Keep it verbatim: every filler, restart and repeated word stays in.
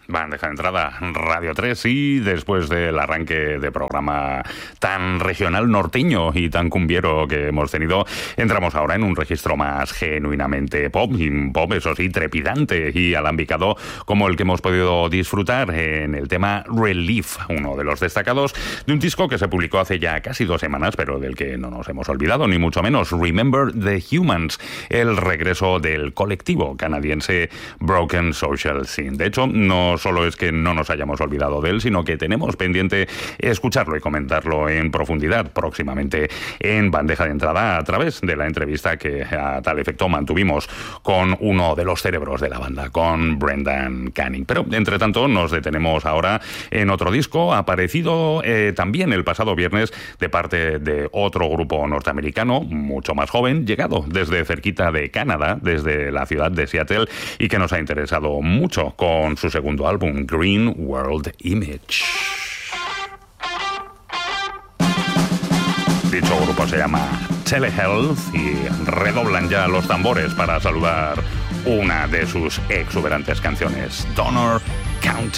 Bandeja de entrada, Radio tres, y después del arranque de programa tan regional norteño y tan cumbiero que hemos tenido, entramos ahora en un registro más genuinamente pop, y un pop, eso sí, trepidante y alambicado, como el que hemos podido disfrutar en el tema Relief, uno de los destacados de un disco que se publicó hace ya casi dos semanas, pero del que no nos hemos olvidado, ni mucho menos. Remember the Humans, el regreso del colectivo canadiense Broken Social Scene. De hecho, no solo es que no nos hayamos olvidado de él, sino que tenemos pendiente escucharlo y comentarlo en profundidad próximamente en Bandeja de Entrada, a través de la entrevista que a tal efecto mantuvimos con uno de los cerebros de la banda, con Brendan Canning. Pero, entre tanto, nos detenemos ahora en otro disco, aparecido eh, también el pasado viernes de parte de otro grupo norteamericano, mucho más joven, llegado desde cerquita de Canadá, desde la ciudad de Seattle, y que nos ha interesado mucho con su segundo álbum, Green World Image. Dicho grupo se llama Telehealth y redoblan ya los tambores para saludar una de sus exuberantes canciones, Donor County.